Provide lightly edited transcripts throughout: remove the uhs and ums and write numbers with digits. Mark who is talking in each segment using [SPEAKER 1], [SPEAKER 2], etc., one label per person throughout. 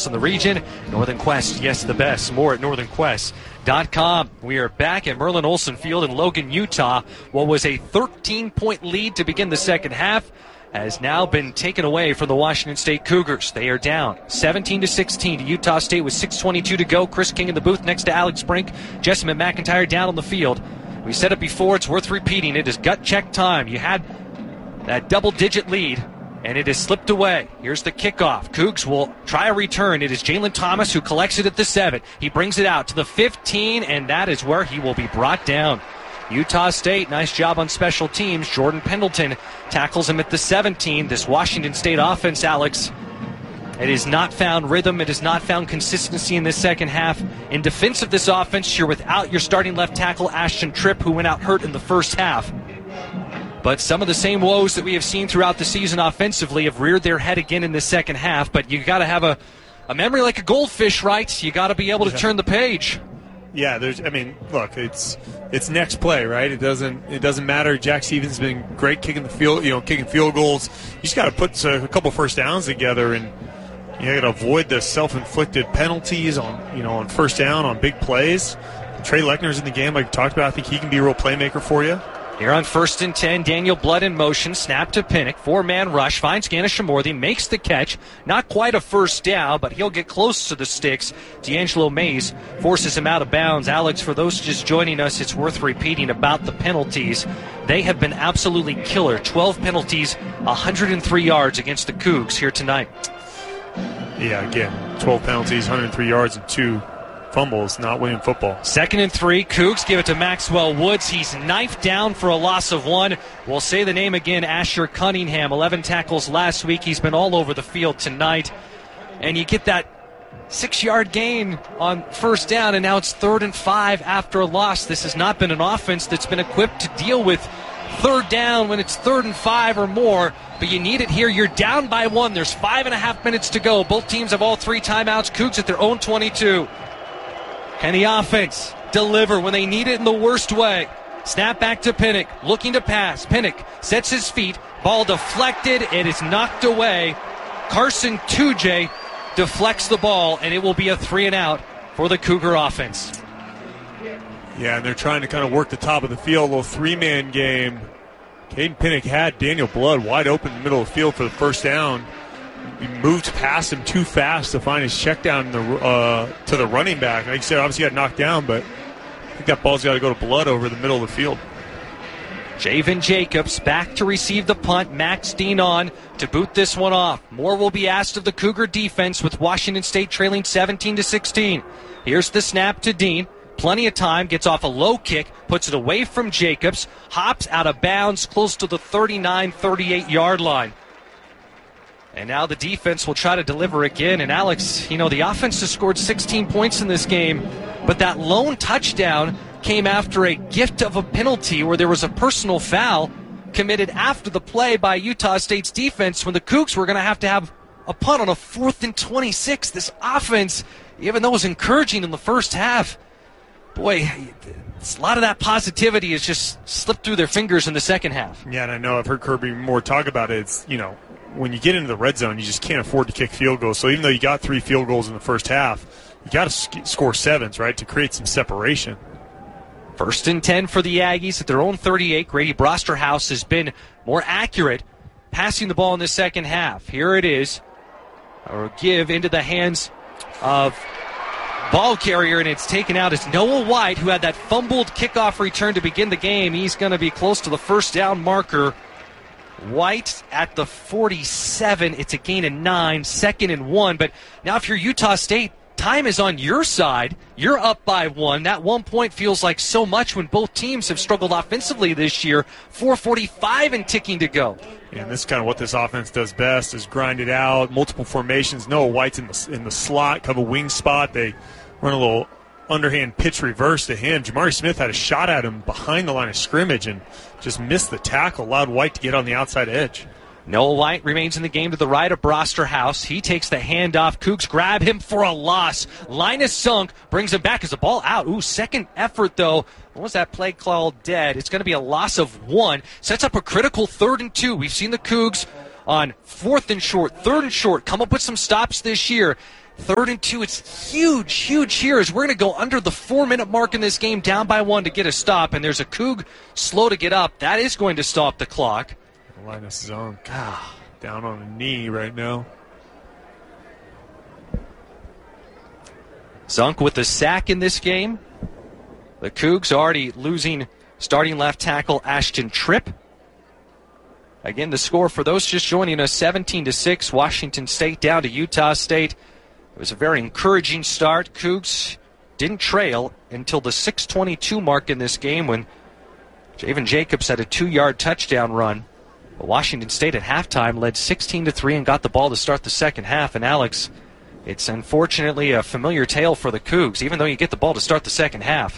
[SPEAKER 1] best in the region. Northern Quest, yes, the best. More at northernquest.com. We are back at Merlin Olsen Field in Logan, Utah. What was a 13-point lead to begin the second half has now been taken away from the Washington State Cougars. They are down 17-16 to Utah State with 6:22 to go. Chris King in the booth next to Alex Brink. Jessamine McIntyre down on the field. We said it before, it's worth repeating. It is gut check time. You had that double-digit lead, and it has slipped away. Here's the kickoff. Cougs will try a return. It is Jalen Thomas who collects it at the 7. He brings it out to the 15, and that is where he will be brought down. Utah State, nice job on special teams. Jordan Pendleton tackles him at the 17. This Washington State offense, Alex, it has not found rhythm. It has not found consistency in this second half. In defense of this offense, you're without your starting left tackle, Ashton Tripp, who went out hurt in the first half. But some of the same woes that we have seen throughout the season offensively have reared their head again in the second half. But you got to have a memory like a goldfish, right? You got to be able to turn the page.
[SPEAKER 2] Yeah, look, it's next play, right? It doesn't matter. Jack Stevens has been great kicking field goals. You just got to put a couple first downs together, and you got to avoid the self-inflicted penalties on first down on big plays. Trey Lechner's in the game, like we talked about. I think he can be a real playmaker for you.
[SPEAKER 1] Here on 1st and 10, Daniel Blood in motion, snap to Pinnock, 4-man rush, finds Ganashamorthy, makes the catch. Not quite a first down, but he'll get close to the sticks. D'Angelo Mays forces him out of bounds. Alex, for those just joining us, it's worth repeating about the penalties. They have been absolutely killer. 12 penalties, 103 yards against the Cougs here tonight.
[SPEAKER 2] Yeah, again, 12 penalties, 103 yards, and 2 fumbles, not winning football.
[SPEAKER 1] 2nd and 3, Cougs give it to Maxwell Woods. He's knifed down for a loss of 1. We'll say the name again, Asher Cunningham, 11 tackles last week. He's been all over the field tonight. And you get that 6-yard gain on first down, and now it's 3rd and 5 after a loss. This has not been an offense that's been equipped to deal with third down when it's 3rd and 5 or more, but you need it here. You're down by 1. There's 5.5 minutes to go. Both teams have all 3 timeouts. Cougs at their own 22. Can the offense deliver when they need it in the worst way? Snap back to Pinnock, looking to pass. Pinnock sets his feet. Ball deflected. It is knocked away. Carson Tujay deflects the ball, and it will be a 3-and-out for the Cougar offense.
[SPEAKER 2] Yeah, and they're trying to kind of work the top of the field, a little 3-man game. Caden Pinnock had Daniel Blood wide open in the middle of the field for the first down. He moved past him too fast to find his check down to the running back. Like you said, obviously got knocked down, but I think that ball's got to go to Blood over the middle of the field.
[SPEAKER 1] Javen Jacobs back to receive the punt. Max Dean on to boot this one off. More will be asked of the Cougar defense with Washington State trailing 17-16. Here's the snap to Dean. Plenty of time, gets off a low kick, puts it away from Jacobs, hops out of bounds close to the 39-38-yard line. And now the defense will try to deliver again. And Alex, the offense has scored 16 points in this game, but that lone touchdown came after a gift of a penalty where there was a personal foul committed after the play by Utah State's defense when the Cougs were going to have a punt on a 4th and 26. This offense, even though it was encouraging in the first half, boy, a lot of that positivity has just slipped through their fingers in the second half.
[SPEAKER 2] Yeah, and I know I've heard Kirby Moore talk about it. It's, when you get into the red zone, you just can't afford to kick field goals. So even though you got 3 field goals in the first half, you got to score 7s, right, to create some separation.
[SPEAKER 1] 1st and 10 for the Aggies at their own 38. Grady Brosterhouse has been more accurate passing the ball in the second half. Here it is. A give into the hands of ball carrier, and it's taken out as Noah White, who had that fumbled kickoff return to begin the game. He's going to be close to the first down marker. White at the 47. It's a gain of 9, 2nd and 1. But now if you're Utah State, time is on your side. You're up by 1. That 1 point feels like so much when both teams have struggled offensively this year. 4:45 and ticking to go.
[SPEAKER 2] Yeah, and this is kind of what this offense does best, is grind it out, multiple formations. Noah White's in the slot, kind of a wing spot. They run a little underhand pitch reverse to him. Jamari Smith had a shot at him behind the line of scrimmage and just missed the tackle, allowed White to get on the outside edge.
[SPEAKER 1] Noah White remains in the game to the right of Brosterhouse. He takes the handoff. Cougs grab him for a loss. Linus Sunk brings him back as the ball out. Ooh, second effort, though. What was that play called? Dead. It's going to be a loss of 1. Sets up a critical 3rd and 2. We've seen the Cougs on 4th and short, 3rd and short, come up with some stops this year. 3rd and 2. It's huge here as we're going to go under the 4-minute mark in this game, down by 1 to get a stop, and there's a Coug slow to get up. That is going to stop the clock.
[SPEAKER 2] Linus Zunk down on a knee right now.
[SPEAKER 1] Zunk with the sack in this game. The Cougs already losing starting left tackle Ashton Tripp. Again, the score for those just joining us, 17-6, Washington State down to Utah State. It was a very encouraging start. Cougs didn't trail until the 6:22 mark in this game when Javen Jacobs had a 2-yard touchdown run. But Washington State at halftime led 16-3 and got the ball to start the second half. And Alex, it's unfortunately a familiar tale for the Cougs. Even though you get the ball to start the second half,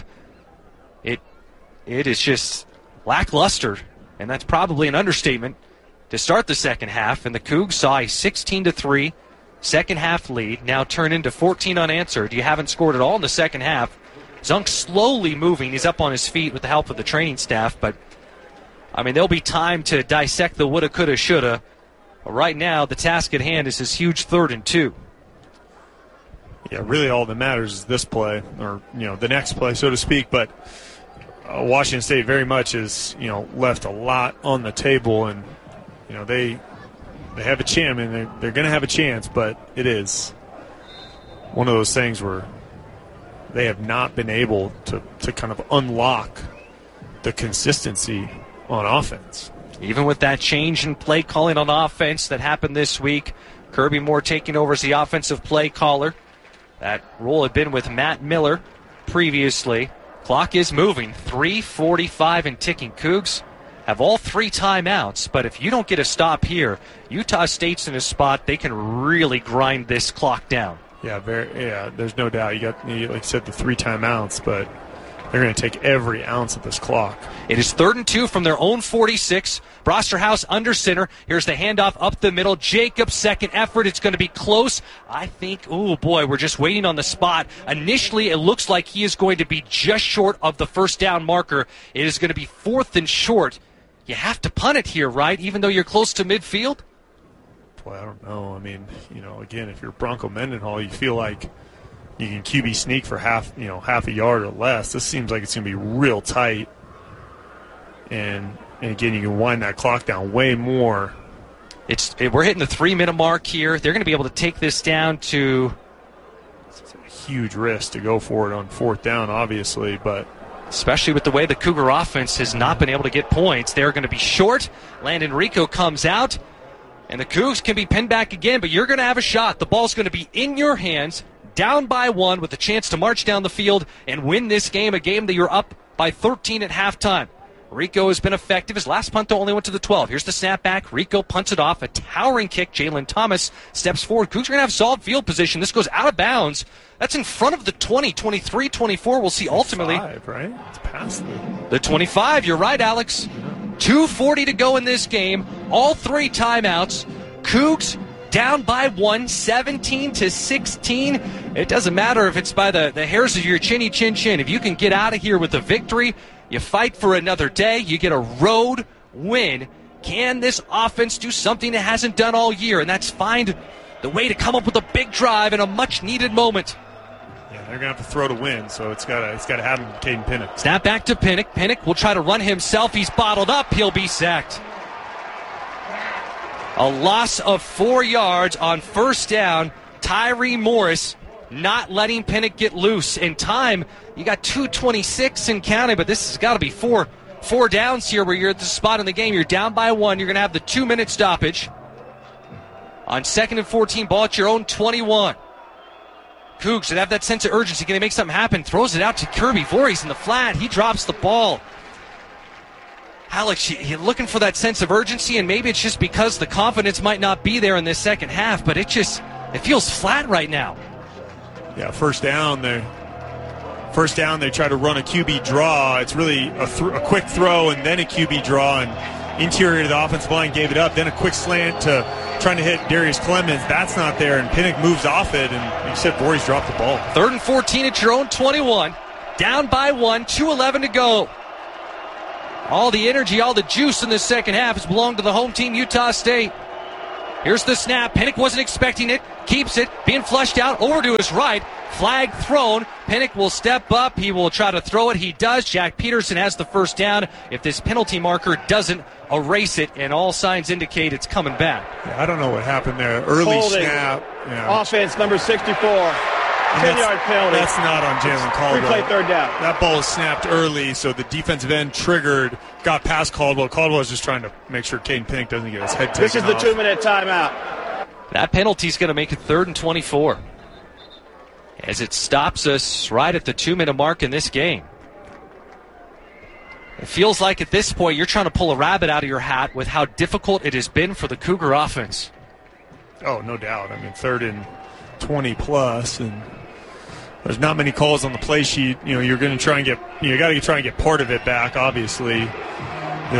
[SPEAKER 1] it is just lackluster, and that's probably an understatement, to start the second half. And the Cougs saw a 16-3 second half lead, now turn into 14 unanswered. You haven't scored at all in the second half. Zunk slowly moving. He's up on his feet with the help of the training staff, but I mean, there'll be time to dissect the woulda, coulda, shoulda. But right now, the task at hand is this huge 3rd and 2.
[SPEAKER 2] Yeah, really all that matters is this play, or the next play, so to speak. But Washington State very much is left a lot on the table, and they have a chance. I mean, they're going to have a chance, but it is one of those things where they have not been able to kind of unlock the consistency on offense.
[SPEAKER 1] Even with that change in play calling on offense that happened this week, Kirby Moore taking over as the offensive play caller. That role had been with Matt Miller previously. Clock is moving, 3:45 and ticking. Cougs have all 3 timeouts, but if you don't get a stop here, Utah State's in a spot they can really grind this clock down.
[SPEAKER 2] Yeah, there's no doubt. You got, like you said, the 3 timeouts, but they're going to take every ounce of this clock.
[SPEAKER 1] It is 3rd and 2 from their own 46. Brosterhouse under center. Here's the handoff up the middle. Jacobs, second effort. It's going to be close. I think, oh boy, we're just waiting on the spot. Initially, it looks like he is going to be just short of the first down marker. It is going to be 4th and short. You have to punt it here, right? Even though you're close to midfield?
[SPEAKER 2] Boy, I don't know. I mean, again, if you're Bronco Mendenhall, you feel like you can QB sneak for half a yard or less. This seems like it's going to be real tight. And again, you can wind that clock down way more.
[SPEAKER 1] We're hitting the 3-minute mark here. They're going to be able to take this down to...
[SPEAKER 2] It's a huge risk to go for it on 4th down, obviously, but...
[SPEAKER 1] Especially with the way the Cougar offense has not been able to get points. They're going to be short. Landon Rico comes out, and the Cougs can be pinned back again, but you're going to have a shot. The ball's going to be in your hands, down by 1, with a chance to march down the field and win this game, a game that you're up by 13 at halftime. Rico has been effective. His last punt, though, only went to the 12. Here's the snapback. Rico punts it off. A towering kick. Jalen Thomas steps forward. Cougs are going to have solid field position. This goes out of bounds. That's in front of the 20, 23, 24. We'll see ultimately.
[SPEAKER 2] 25, right? It's past
[SPEAKER 1] the 25. You're right, Alex. 2:40 to go in this game. All 3 timeouts. Cougs down by 1, 17-16. It doesn't matter if it's by the hairs of your chinny chin chin. If you can get out of here with a victory, you fight for another day. You get a road win. Can this offense do something it hasn't done all year? And that's find the way to come up with a big drive in a much-needed moment.
[SPEAKER 2] Yeah, they're going to have to throw to win, so it's got to happen to Caden Pinnock.
[SPEAKER 1] Snap back to Pinnock. Pinnock will try to run himself. He's bottled up. He'll be sacked. A loss of 4 yards on 1st down. Tyree Morris not letting Pinnock get loose. In time, you got 2:26 and counting, but this has got to be four downs here where you're at the spot in the game. You're down by 1. You're going to have the 2-minute stoppage. On 2nd and 14, ball at your own 21. Cougs should have that sense of urgency. Can they make something happen? Throws it out to Kirby Voorhees in the flat. He drops the ball. Alex, you're looking for that sense of urgency, and maybe it's just because the confidence might not be there in this second half, but it feels flat right now.
[SPEAKER 2] Yeah, first down, they try to run a QB draw. It's really a quick throw and then a QB draw, and interior to the offensive line gave it up. Then a quick slant to trying to hit Darius Clemens. That's not there, and Pinnock moves off it, and like you said, Voorhees dropped the ball.
[SPEAKER 1] 3rd and 14 at your own 21. Down by 1, 2:11 to go. All the energy, all the juice in the second half has belonged to the home team, Utah State. Here's the snap. Pinnock wasn't expecting it. Keeps it. Being flushed out. Over to his right. Flag thrown. Pinnock will step up. He will try to throw it. He does. Jack Peterson has the first down if this penalty marker doesn't erase it, and all signs indicate it's coming back.
[SPEAKER 2] Yeah, I don't know what happened there. Early
[SPEAKER 3] Holding.
[SPEAKER 2] snap. Yeah.
[SPEAKER 3] Offense, number 64. 10-yard penalty.
[SPEAKER 2] That's not on Jalen Caldwell.
[SPEAKER 3] Replay third down.
[SPEAKER 2] That ball was snapped early, so the defensive end triggered, got past Caldwell. Caldwell was just trying to make sure Caden Pinnock doesn't get his head taken off.
[SPEAKER 3] This is the 2-minute timeout.
[SPEAKER 1] That penalty's going to make it 3rd and 24. As it stops us right at the 2-minute mark in this game. It feels like at this point you're trying to pull a rabbit out of your hat with how difficult it has been for the Cougar offense.
[SPEAKER 2] Oh, no doubt. I mean, 3rd and 20 plus, and there's not many calls on the play sheet. You know, you're going to try and get, you got to try and get part of it back, obviously.